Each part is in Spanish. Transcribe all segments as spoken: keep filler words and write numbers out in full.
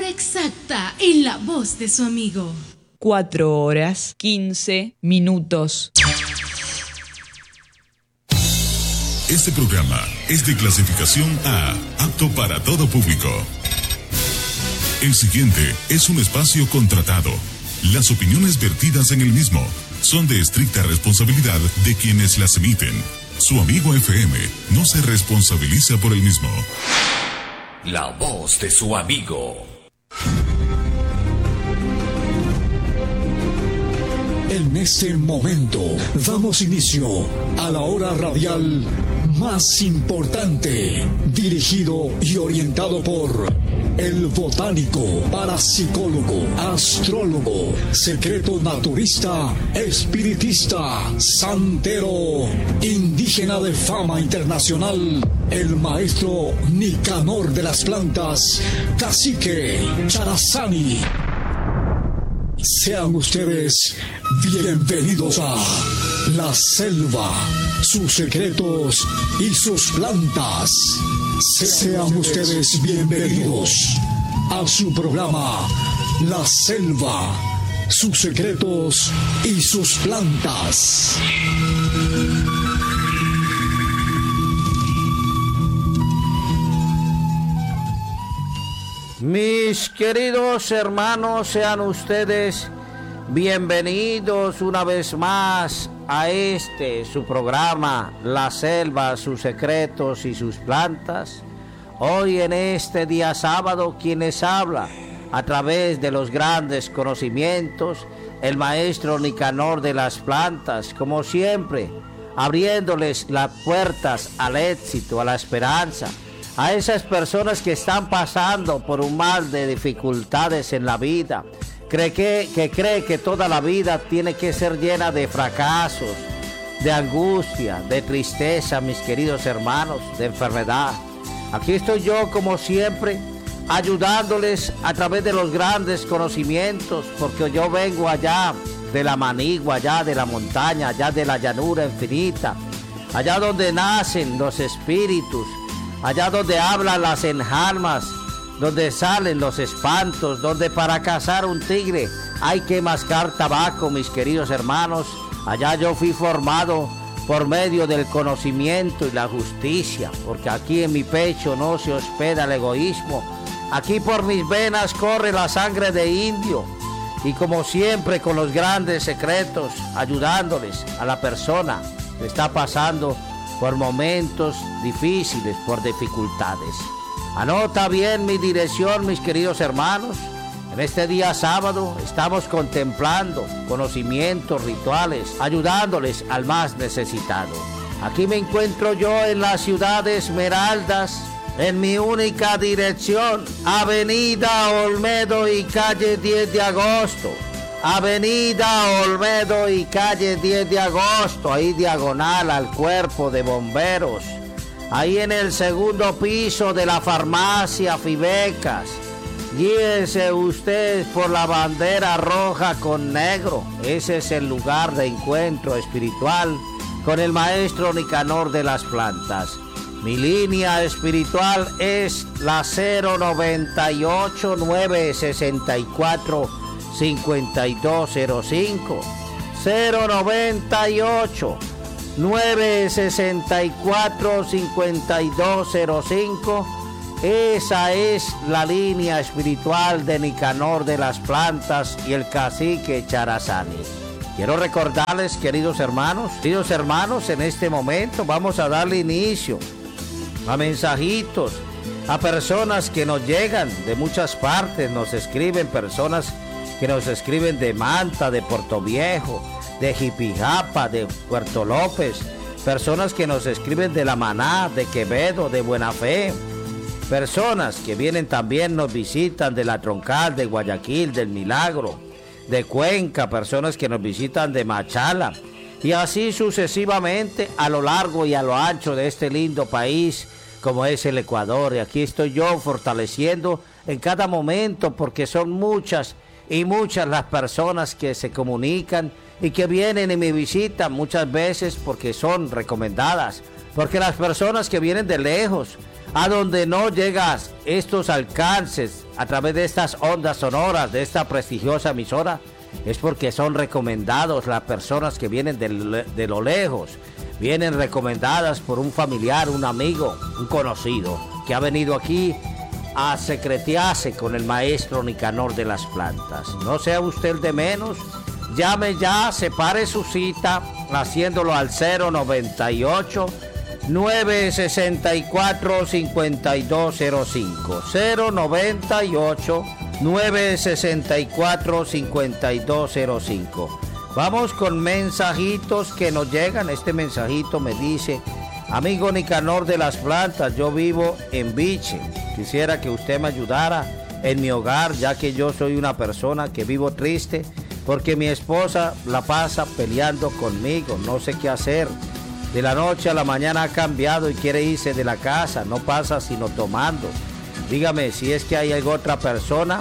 hora exacta en la voz de su amigo. Cuatro horas, quince minutos. Este programa es de clasificación A, apto para todo público. El siguiente es un espacio contratado. Las opiniones vertidas en el mismo son de estricta responsabilidad de quienes las emiten. Su amigo F M no se responsabiliza por el mismo. La voz de su amigo. En este momento damos inicio a la hora radial más importante, dirigido y orientado por el botánico, parapsicólogo, astrólogo, secreto naturista, espiritista, santero, indígena de fama internacional, el maestro Nicanor de las plantas, Cacique Charazani. Sean ustedes bienvenidos a La Selva, sus secretos y sus plantas. Sean ustedes bienvenidos a su programa La Selva, sus secretos y sus plantas. Mis queridos hermanos, sean ustedes bienvenidos una vez más a este, su programa, La Selva, sus secretos y sus plantas. Hoy en este día sábado, quienes habla a través de los grandes conocimientos, el maestro Nicanor de las plantas, como siempre, abriéndoles las puertas al éxito, a la esperanza, a esas personas que están pasando por un mar de dificultades en la vida, cree que, que cree que toda la vida tiene que ser llena de fracasos, de angustia, de tristeza, mis queridos hermanos, de enfermedad. Aquí estoy yo, como siempre, ayudándoles a través de los grandes conocimientos, porque yo vengo allá de la manigua, allá de la montaña, allá de la llanura infinita, allá donde nacen los espíritus, allá donde hablan las enjalmas, donde salen los espantos, donde para cazar un tigre hay que mascar tabaco, mis queridos hermanos. Allá yo fui formado por medio del conocimiento y la justicia, porque aquí en mi pecho no se hospeda el egoísmo. Aquí por mis venas corre la sangre de indio, y como siempre con los grandes secretos, ayudándoles a la persona que está pasando por momentos difíciles, por dificultades. Anota bien mi dirección, mis queridos hermanos. En este día sábado estamos contemplando conocimientos, rituales, ayudándoles al más necesitado. Aquí me encuentro yo en la ciudad de Esmeraldas, en mi única dirección, Avenida Olmedo y calle diez de agosto. Avenida Olmedo y calle diez de agosto, ahí diagonal al cuerpo de bomberos. Ahí en el segundo piso de la farmacia Fibecas. Guíese usted por la bandera roja con negro. Ese es el lugar de encuentro espiritual con el maestro Nicanor de las plantas. Mi línea espiritual es la cero noventa y ocho, nueve sesenta y cuatro, cincuenta y dos cero cinco, cero noventa y ocho, nueve sesenta y cuatro, cincuenta y dos cero cinco. Esa es la línea espiritual de Nicanor de las plantas y el cacique Charazani. Quiero recordarles, queridos hermanos, queridos hermanos, en este momento vamos a darle inicio a mensajitos, a personas que nos llegan de muchas partes, nos escriben personas que nos escriben de Manta, de Portoviejo, de Jipijapa, de Puerto López, personas que nos escriben de La Maná, de Quevedo, de Buena Fe, personas que vienen también, nos visitan de La Troncal, de Guayaquil, del Milagro, de Cuenca, personas que nos visitan de Machala, y así sucesivamente a lo largo y a lo ancho de este lindo país como es el Ecuador. Y aquí estoy yo fortaleciendo en cada momento, porque son muchas y muchas las personas que se comunican y que vienen y me visitan muchas veces porque son recomendadas, porque las personas que vienen de lejos, a donde no llegas estos alcances a través de estas ondas sonoras de esta prestigiosa emisora, es porque son recomendados las personas que vienen de, de lo lejos, vienen recomendadas por un familiar, un amigo, un conocido, que ha venido aquí a secretearse con el maestro Nicanor de las Plantas. No sea usted el de menos, llame ya, separe su cita, haciéndolo al cero noventa y ocho, nueve sesenta y cuatro, cincuenta y dos cero cinco, cero noventa y ocho, nueve sesenta y cuatro, cincuenta y dos cero cinco. Vamos con mensajitos que nos llegan. Este mensajito me dice: amigo Nicanor de las Plantas, yo vivo en Viche. Quisiera que usted me ayudara en mi hogar, ya que yo soy una persona que vivo triste porque mi esposa la pasa peleando conmigo. No sé qué hacer. De la noche a la mañana ha cambiado y quiere irse de la casa. No pasa sino tomando. Dígame si es que hay alguna otra persona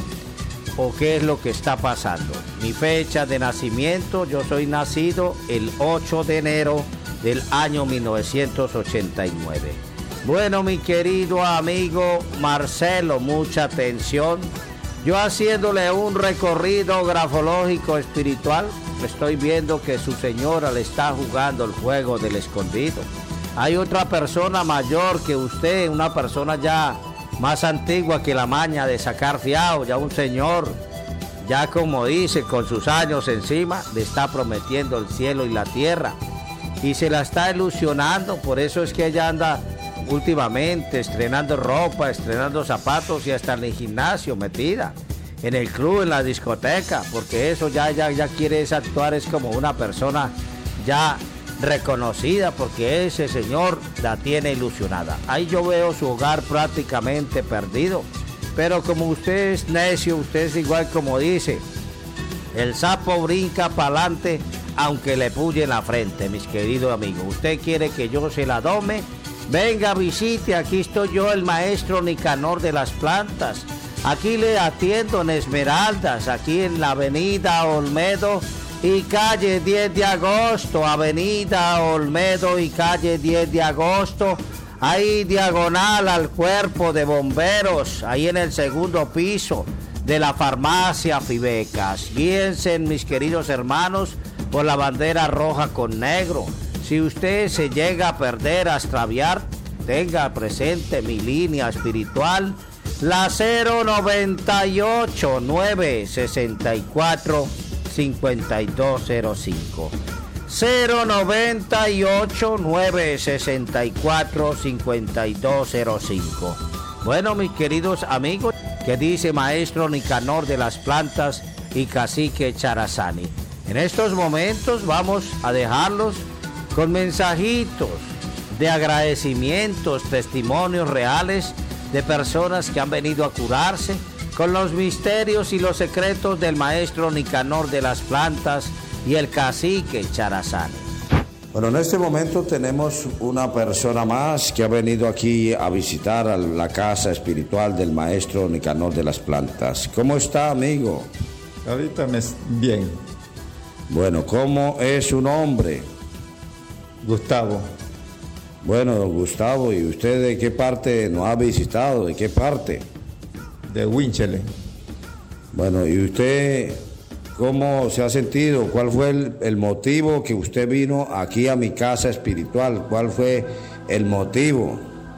o qué es lo que está pasando. Mi fecha de nacimiento: yo soy nacido el ocho de enero del año mil novecientos ochenta y nueve. Bueno, mi querido amigo Marcelo, mucha atención. Yo haciéndole un recorrido grafológico espiritual, estoy viendo que su señora le está jugando el juego del escondido. Hay otra persona mayor que usted, una persona ya más antigua que la maña de sacar fiado, ya un señor, ya como dice, con sus años encima, le está prometiendo el cielo y la tierra. Y se la está ilusionando, por eso es que ella anda últimamente estrenando ropa, estrenando zapatos y hasta en el gimnasio metida, en el club, en la discoteca, porque eso ya, ya, ya quiere es actuar, es como una persona ya reconocida, porque ese señor la tiene ilusionada. Ahí yo veo su hogar prácticamente perdido, pero como usted es necio, usted es igual como dice, el sapo brinca para adelante aunque le puye en la frente, mis queridos amigos. Usted quiere que yo se la dome, venga, visite, aquí estoy yo, el maestro Nicanor de las Plantas. Aquí le atiendo en Esmeraldas, aquí en la avenida Olmedo y calle diez de agosto, avenida Olmedo y calle diez de agosto, ahí diagonal al cuerpo de bomberos, ahí en el segundo piso de la farmacia Fibecas. Guíense, mis queridos hermanos, por la bandera roja con negro. Si usted se llega a perder, a extraviar, tenga presente mi línea espiritual, la cero noventa y ocho, nueve sesenta y cuatro, cincuenta y dos cero cinco. cero noventa y ocho, nueve sesenta y cuatro, cincuenta y dos cero cinco. Bueno, mis queridos amigos, que dice maestro Nicanor de las Plantas y cacique Charazani. En estos momentos vamos a dejarlos con mensajitos de agradecimientos, testimonios reales de personas que han venido a curarse con los misterios y los secretos del maestro Nicanor de las Plantas y el cacique Charazani. Bueno, en este momento tenemos una persona más que ha venido aquí a visitar a la casa espiritual del maestro Nicanor de las Plantas. ¿Cómo está, amigo? Ahorita me bien. Bueno, ¿cómo es su nombre? Gustavo. Bueno, don Gustavo, ¿y usted de qué parte nos ha visitado? ¿De qué parte? De Winchele. Bueno, ¿y usted cómo se ha sentido? ¿Cuál fue el, el motivo que usted vino aquí a mi casa espiritual? ¿Cuál fue el motivo?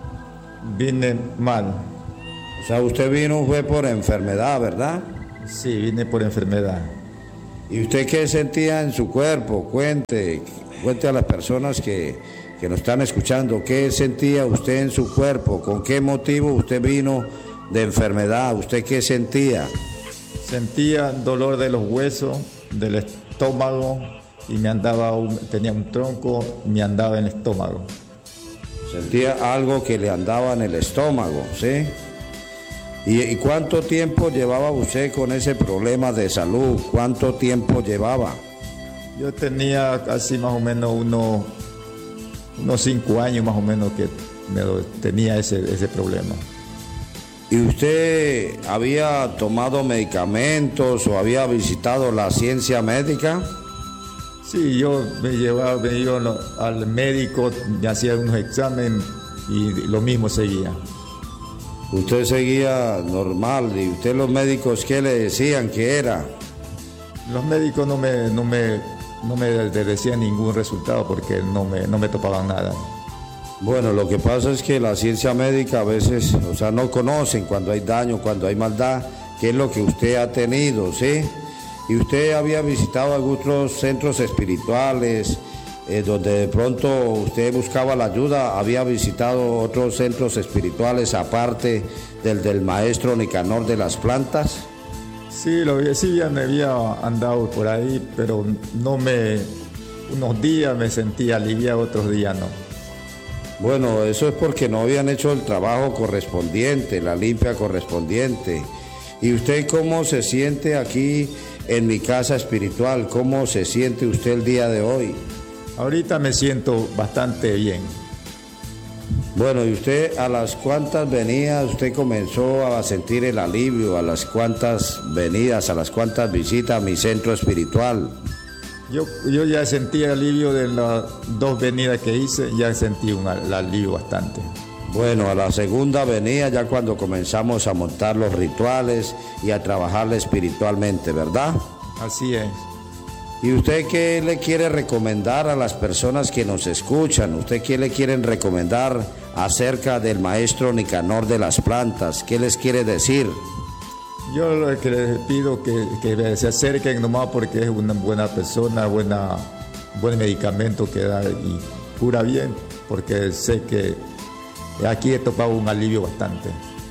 Vine mal. O sea, usted vino fue por enfermedad, ¿verdad? Sí, vine por enfermedad. ¿Y usted qué sentía en su cuerpo? Cuente, cuente a las personas que, que nos están escuchando, ¿qué sentía usted en su cuerpo? ¿Con qué motivo usted vino de enfermedad? ¿Usted qué sentía? Sentía dolor de los huesos, del estómago, y me andaba, un, tenía un tronco, me andaba en el estómago. Sentía algo que le andaba en el estómago, ¿sí? ¿Y, y cuánto tiempo llevaba usted con ese problema de salud? ¿Cuánto tiempo llevaba? Yo tenía casi más o menos unos, unos cinco años más o menos que me lo, tenía ese, ese problema. ¿Y usted había tomado medicamentos o había visitado la ciencia médica? Sí, yo me llevaba, me iba al médico, me hacía unos exámenes y lo mismo seguía. usted seguía normal. ¿Y usted los médicos qué le decían que era? Los médicos no me, no me, no me decían ningún resultado porque no me, no me topaban nada. Bueno, lo que pasa es que la ciencia médica a veces, o sea, no conocen cuando hay daño, cuando hay maldad, qué es lo que usted ha tenido, ¿sí? Y usted había visitado algunos centros espirituales, eh, donde de pronto usted buscaba la ayuda, había visitado otros centros espirituales aparte del del maestro Nicanor de las Plantas. Sí, lo, sí, ya me había andado por ahí, pero no me, unos días me sentía aliviado, otros días no. Bueno, eso es porque no habían hecho el trabajo correspondiente, la limpia correspondiente. ¿Y usted cómo se siente aquí en mi casa espiritual? ¿Cómo se siente usted el día de hoy? Ahorita me siento bastante bien. Bueno, ¿y usted a las cuantas venidas usted comenzó a sentir el alivio? ¿A las cuantas venidas, a las cuantas visitas a mi centro espiritual? Yo, yo ya sentí alivio de las dos venidas que hice, ya sentí un alivio bastante. Bueno, a la segunda venida ya cuando comenzamos a montar los rituales y a trabajarle espiritualmente, ¿verdad? Así es. ¿Y usted qué le quiere recomendar a las personas que nos escuchan? ¿Usted qué le quieren recomendar acerca del maestro Nicanor de las Plantas? ¿Qué les quiere decir? Yo lo que les pido que, que se acerquen nomás porque es una buena persona, buena, buen medicamento que da y cura bien, porque sé que aquí he topado un alivio bastante.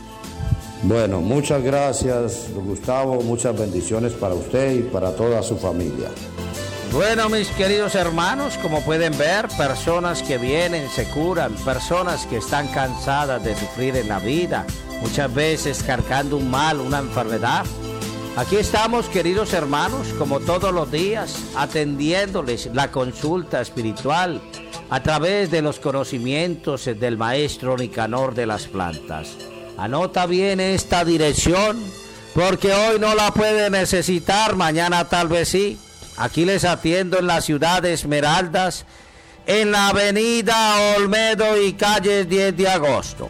Bueno, muchas gracias, Gustavo, muchas bendiciones para usted y para toda su familia. Bueno, mis queridos hermanos, como pueden ver, personas que vienen, se curan, personas que están cansadas de sufrir en la vida, muchas veces cargando un mal, una enfermedad. Aquí estamos, queridos hermanos, como todos los días, atendiéndoles la consulta espiritual a través de los conocimientos del maestro Nicanor de las Plantas. Anota bien esta dirección, porque hoy no la puede necesitar, mañana tal vez sí. Aquí les atiendo en la ciudad de Esmeraldas, en la avenida Olmedo y calles diez de agosto.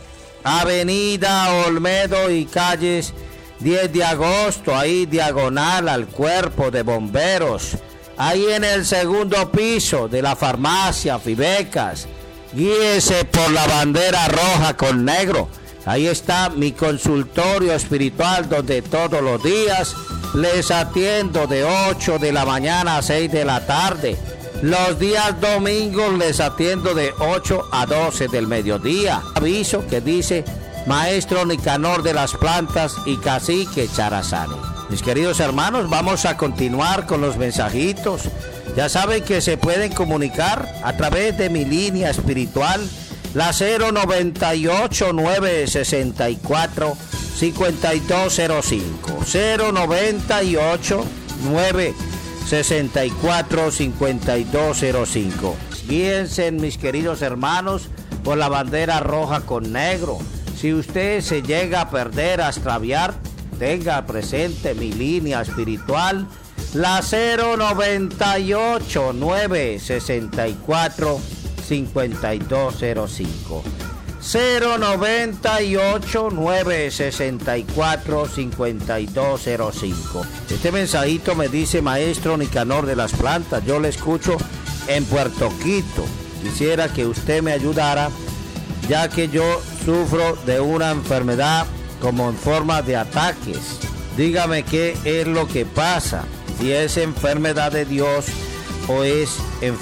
Avenida Olmedo y calles diez de agosto, ahí diagonal al cuerpo de bomberos. Ahí en el segundo piso de la farmacia Fibecas. Guíese por la bandera roja con negro. Ahí está mi consultorio espiritual donde todos los días les atiendo de ocho de la mañana a seis de la tarde. Los días domingos les atiendo de ocho a doce del mediodía. Aviso que dice Maestro Nicanor de las Plantas y Cacique Charazani. Mis queridos hermanos, vamos a continuar con los mensajitos. Ya saben que se pueden comunicar a través de mi línea espiritual, la cero noventa y ocho, nueve sesenta y cuatro, cincuenta y dos cero cinco. cero noventa y ocho, nueve sesenta y cuatro, cincuenta y dos cero cinco. Guíense, mis queridos hermanos, por la bandera roja con negro. Si usted se llega a perder, a extraviar, tenga presente mi línea espiritual, la cero noventa y ocho, nueve sesenta y cuatro, cincuenta y dos cero cinco. cero noventa y ocho, nueve sesenta y cuatro, cincuenta y dos cero cinco. Este mensajito me dice Maestro Nicanor de las Plantas, yo le escucho en Puerto Quito. Quisiera que usted me ayudara, ya que yo sufro de una enfermedad como en forma de ataques. Dígame qué es lo que pasa, si es enfermedad de Dios o es enfermedad